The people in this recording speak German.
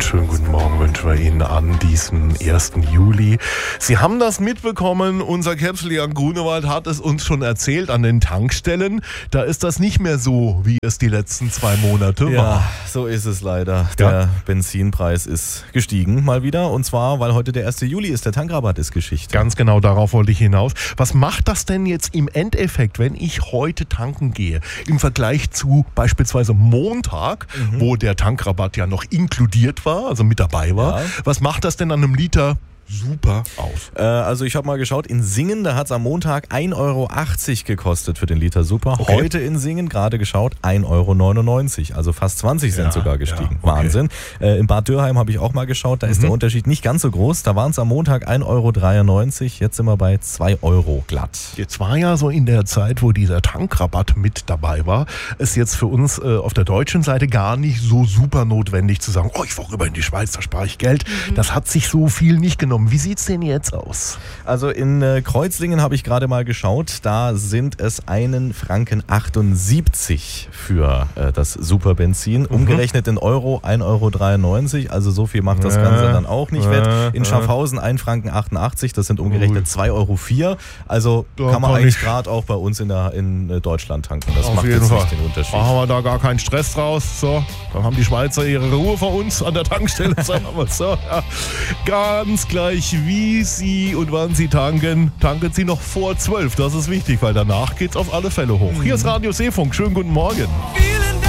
Einen schönen guten Morgen wünschen wir Ihnen an diesem 1. Juli. Sie haben das mitbekommen, unser Käpsel Jan Grunewald hat es uns schon erzählt an den Tankstellen. Da ist das nicht mehr so, wie es die letzten 2 Monate war. Ja, so ist es leider. Der Benzinpreis ist gestiegen mal wieder, und zwar, weil heute der 1. Juli ist. Der Tankrabatt ist Geschichte. Ganz genau, darauf wollte ich hinaus. Was macht das denn jetzt im Endeffekt, wenn ich heute tanken gehe, im Vergleich zu beispielsweise Montag, wo der Tankrabatt ja noch inkludiert war, also mit dabei war? Ja. Was macht das denn an einem Liter Super aus? Also ich habe mal geschaut, in Singen, da hat es am Montag 1,80 Euro gekostet für den Liter Super. Okay. Heute in Singen, gerade geschaut, 1,99 Euro, also fast 20 Cent sogar gestiegen. Ja, okay. Wahnsinn. In Bad Dürheim habe ich auch mal geschaut, da ist der Unterschied nicht ganz so groß. Da waren es am Montag 1,93 Euro, jetzt sind wir bei 2 Euro glatt. Jetzt war ja so in der Zeit, wo dieser Tankrabatt mit dabei war, ist jetzt für uns auf der deutschen Seite gar nicht so super notwendig zu sagen, oh, ich fahre rüber in die Schweiz, da spare ich Geld. Das hat sich so viel nicht genommen. Wie sieht es denn jetzt aus? Also in Kreuzlingen habe ich gerade mal geschaut, da sind es 1,78 Franken für das Superbenzin. Umgerechnet in Euro 1,93 Euro, also so viel macht das Ganze dann auch nicht wett. In Schaffhausen 1,88 Franken, das sind umgerechnet 2,04 Euro. Also da kann man eigentlich gerade auch bei uns in Deutschland tanken. Das macht jetzt nicht den Unterschied. Machen wir da gar keinen Stress draus. So, dann haben die Schweizer ihre Ruhe vor uns an der Tankstelle. Sagen wir so, ja. Ganz gleich, wie Sie und wann Sie tanken, tanken Sie noch vor 12. Das ist wichtig, weil danach geht's auf alle Fälle hoch. Hier ist Radio Seefunk. Schönen guten Morgen.